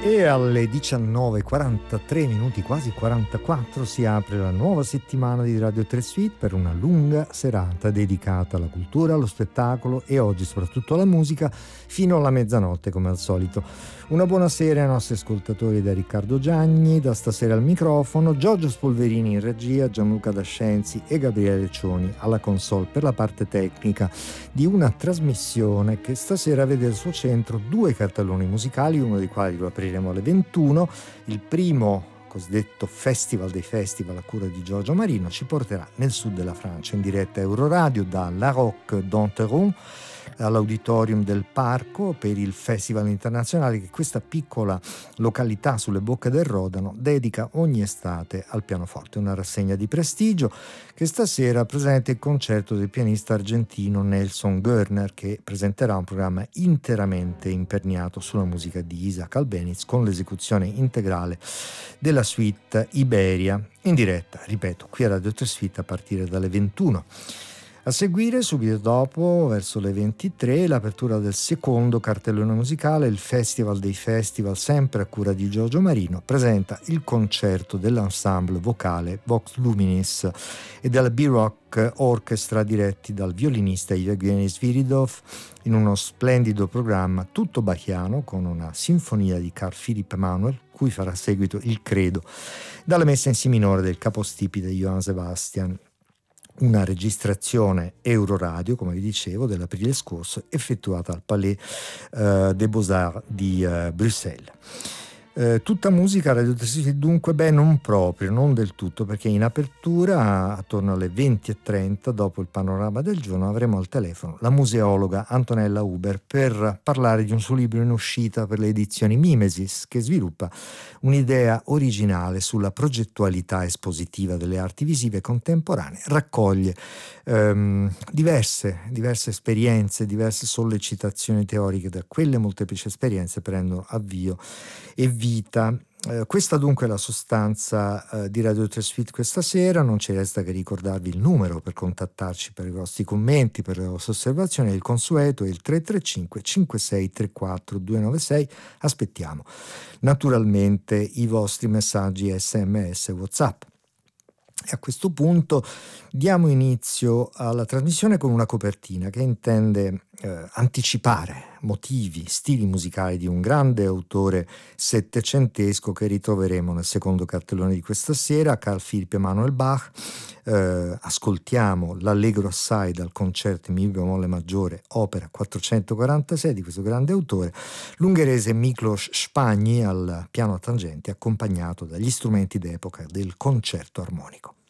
E alle 19:43 minuti, quasi 44, si apre la nuova settimana di Radio 3 Suite per una lunga serata dedicata alla cultura, allo spettacolo e oggi soprattutto alla musica fino alla mezzanotte come al solito. Una buonasera ai nostri ascoltatori da Riccardo Gianni, da stasera al microfono, Giorgio Spolverini in regia, Gianluca Dascenzi e Gabriele Cioni alla console per la parte tecnica di una trasmissione che stasera vede al suo centro due cartelloni musicali, uno dei quali lo apriremo alle 21. Il primo, cosiddetto Festival dei Festival a cura di Giorgio Marino, ci porterà nel sud della Francia in diretta Euroradio da La Roque d'Anteron all'Auditorium del Parco per il Festival internazionale che questa piccola località sulle bocche del Rodano dedica ogni estate al pianoforte. Una rassegna di prestigio che stasera presenta il concerto del pianista argentino Nelson Görner, che presenterà un programma interamente imperniato sulla musica di Isaac Albeniz con l'esecuzione integrale della suite Iberia in diretta, ripeto, qui a Radio 3 Suite a partire dalle 21. A seguire, subito dopo, verso le 23, l'apertura del secondo cartellone musicale, il Festival dei Festival, sempre a cura di Giorgio Marino, presenta il concerto dell'ensemble vocale Vox Luminis e della B-Rock Orchestra diretti dal violinista Yevgeny Sviridov in uno splendido programma tutto bachiano con una sinfonia di Carl Philipp Emanuel, cui farà seguito il Credo, dalla messa in si minore del capostipite Johann Sebastian. Una registrazione Euroradio, come vi dicevo, dell'aprile scorso, effettuata al Palais des Beaux-Arts di Bruxelles. Tutta musica Radio 3 dunque, non proprio, non del tutto, perché in apertura, attorno alle 20:30, dopo il panorama del giorno, avremo al telefono la museologa Antonella Huber per parlare di un suo libro in uscita per le edizioni Mimesis, che sviluppa un'idea originale sulla progettualità espositiva delle arti visive contemporanee, raccoglie diverse esperienze, diverse sollecitazioni teoriche. Da quelle molteplici esperienze prendono avvio e vita. Questa dunque è la sostanza di Radio 3 Suite questa sera. Non ci resta che ricordarvi il numero per contattarci per i vostri commenti, per le vostre osservazioni. Il consueto è il 335 5634 296. Aspettiamo naturalmente i vostri messaggi SMS WhatsApp. E a questo punto diamo inizio alla trasmissione con una copertina che intende anticipare motivi, stili musicali di un grande autore settecentesco che ritroveremo nel secondo cartellone di questa sera, Carl Philipp Emanuel Bach. Ascoltiamo l'Allegro assai dal concerto in mi bemolle maggiore, opera 446 di questo grande autore, l'ungherese Miklos Spagni al piano a tangenti accompagnato dagli strumenti d'epoca del concerto armonico.